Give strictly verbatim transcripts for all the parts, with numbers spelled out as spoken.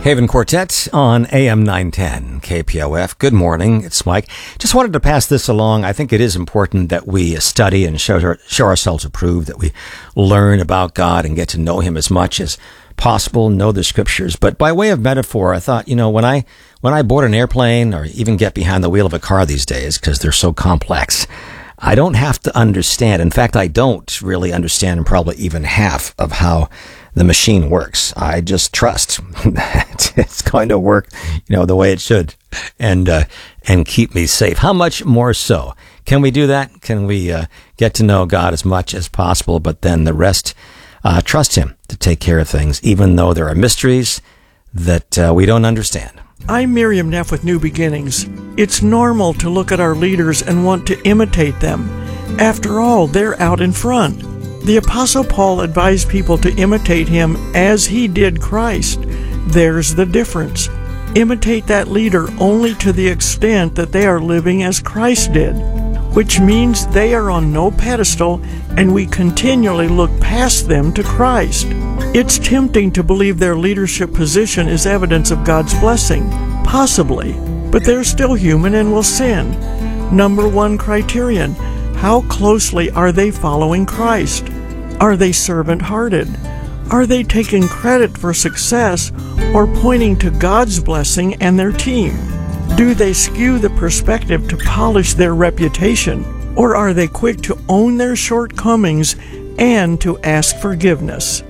Haven Quartet on A M nine ten K P O F. Good morning, it's Mike. Just wanted to pass this along. I think it is important that we study and show, show ourselves approved, that we learn about God and get to know Him as much as possible, know the Scriptures. But by way of metaphor, I thought, you know, when I when I board an airplane or even get behind the wheel of a car these days, because they're so complex, I don't have to understand. In fact, I don't really understand probably even half of how the machine works. I just trust that it's going to work, you know, the way it should, and uh, and keep me safe. How much more so? Can we do that? Can we uh, get to know God as much as possible, but then the rest, uh, trust Him to take care of things, even though there are mysteries that uh, we don't understand? I'm Miriam Neff with New Beginnings. It's normal to look at our leaders and want to imitate them. After all, they're out in front. The Apostle Paul advised people to imitate him as he did Christ. There's the difference. Imitate that leader only to the extent that they are living as Christ did, which means they are on no pedestal and we continually look past them to Christ. It's tempting to believe their leadership position is evidence of God's blessing. Possibly, but they're still human and will sin. Number one criterion: how closely are they following Christ? Are they servant-hearted? Are they taking credit for success or pointing to God's blessing and their team? Do they skew the perspective to polish their reputation, or are they quick to own their shortcomings and to ask forgiveness?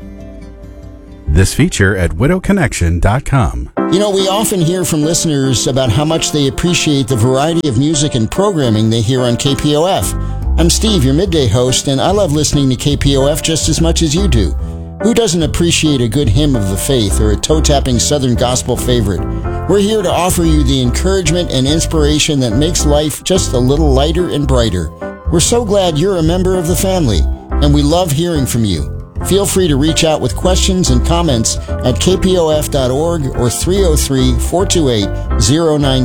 This feature at widow connection dot com. You know, we often hear from listeners about how much they appreciate the variety of music and programming they hear on K P O F. I'm Steve, your midday host, and I love listening to K P O F just as much as you do. Who doesn't appreciate a good hymn of the faith or a toe-tapping Southern gospel favorite? We're here to offer you the encouragement and inspiration that makes life just a little lighter and brighter. We're so glad you're a member of the family, and we love hearing from you. Feel free to reach out with questions and comments at k p o f dot org or three oh three, four two eight, oh nine one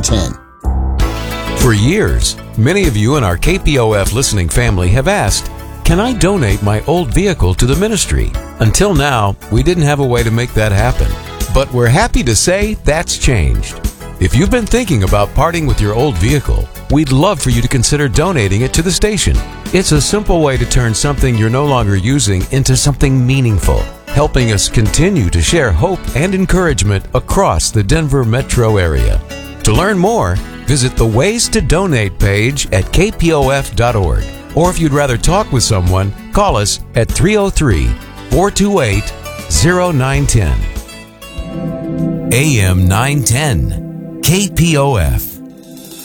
oh. For years, many of you in our K P O F listening family have asked, can I donate my old vehicle to the ministry? Until now, we didn't have a way to make that happen. But we're happy to say that's changed. If you've been thinking about parting with your old vehicle, we'd love for you to consider donating it to the station. It's a simple way to turn something you're no longer using into something meaningful, helping us continue to share hope and encouragement across the Denver metro area. To learn more, visit the Ways to Donate page at k p o f dot org. Or if you'd rather talk with someone, call us at three oh three, four two eight, oh nine one oh. A M nine ten, K P O F.